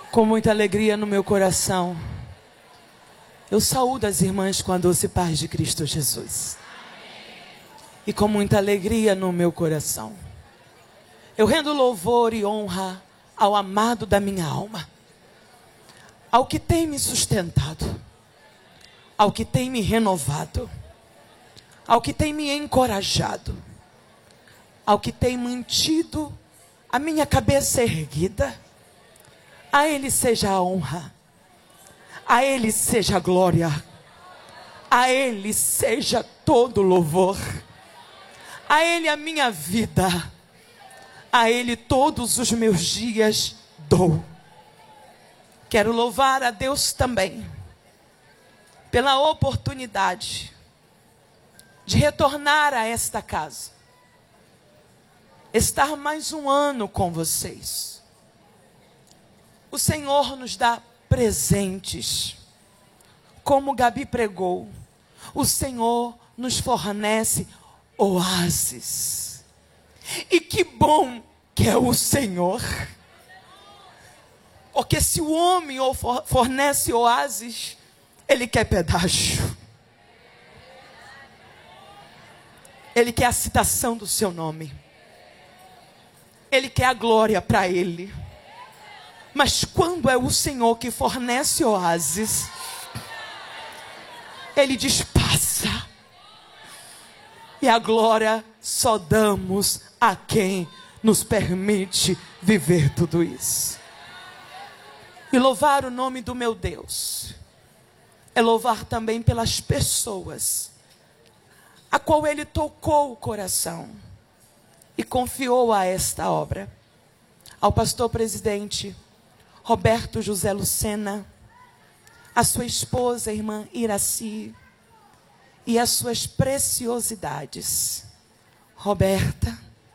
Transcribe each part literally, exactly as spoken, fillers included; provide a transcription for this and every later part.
Com muita alegria no meu coração, eu saúdo as irmãs com a doce paz de Cristo Jesus. E com muita alegria no meu coração, eu rendo louvor e honra ao amado da minha alma, ao que tem me sustentado, ao que tem me renovado, ao que tem me encorajado, ao que tem mantido a minha cabeça erguida. A Ele seja a honra, a Ele seja a glória, a Ele seja todo louvor, a Ele a minha vida, a Ele todos os meus dias dou. Quero louvar a Deus também pela oportunidade de retornar a esta casa, estar mais um ano com vocês. O Senhor nos dá presentes, como Gabi pregou, o Senhor nos fornece oásis, e que bom que é o Senhor, porque se o homem fornece oásis, ele quer pedágio, ele quer a citação do seu nome, ele quer a glória para ele. Mas quando é o Senhor que fornece oásis, Ele diz passa. E a glória só damos a quem nos permite viver tudo isso. E louvar o nome do meu Deus é louvar também pelas pessoas a qual Ele tocou o coração e confiou a esta obra. Ao pastor presidente Roberto José Lucena, a sua esposa, a irmã Iraci, e as suas preciosidades, Roberta,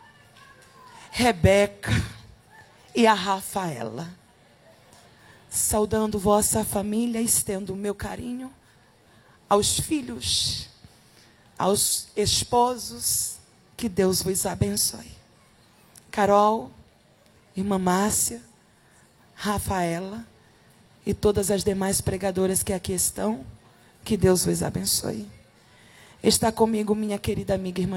Rebeca e a Rafaela. Saudando vossa família, estendo o meu carinho aos filhos, aos esposos, que Deus vos abençoe. Carol, irmã Márcia, Rafaela e todas as demais pregadoras que aqui estão, que Deus vos abençoe. Está comigo minha querida amiga irmã